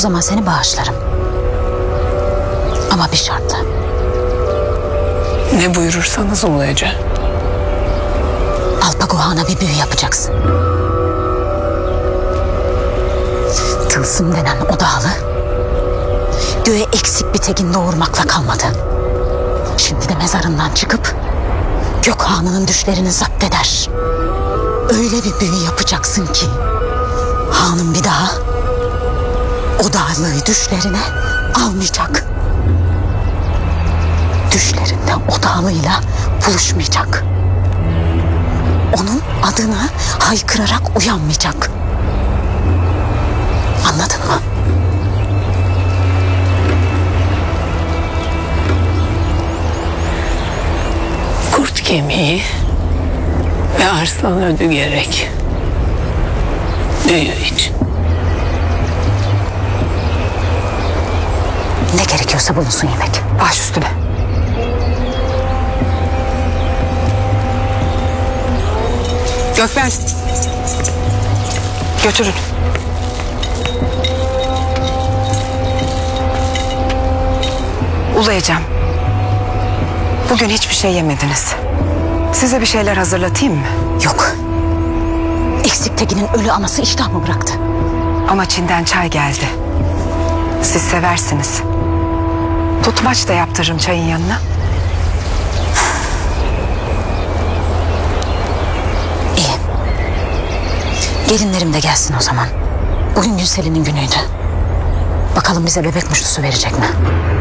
zaman seni bağışlarım. Ama bir şartla. Ne buyurursanız Ulu Ece. Alpago Han'a bir büyü yapacaksın. Tılsım denen o dağlı göğe eksik bir tekin doğurmakla kalmadı. Şimdi de mezarından çıkıp Gök Hanı'nın düşlerini zapt eder. Öyle bir büyü yapacaksın ki Hanım bir daha o dağlığı düşlerine almayacak. Düşlerinde o dağlıyla buluşmayacak. Onun adını haykırarak uyanmayacak. Anladın mı? Kurt kemiği ve arslan ödü gerek. Büyü için. Ne gerekiyorsa bulunsun yemek. Baş üstüne. Gökmen. Götürün. Ulayacağım. Bugün hiçbir şey yemediniz. Size bir şeyler hazırlatayım mı? Yok. Eksik tekinin ölü anası iştahımı bıraktı. Ama Çin'den çay geldi. Siz seversiniz. Tutmaç da yaptırırım çayın yanına. İyi. Gelinlerim de gelsin o zaman. Bugün Günsel'in günüydü. Bakalım bize bebek muştusu verecek mi?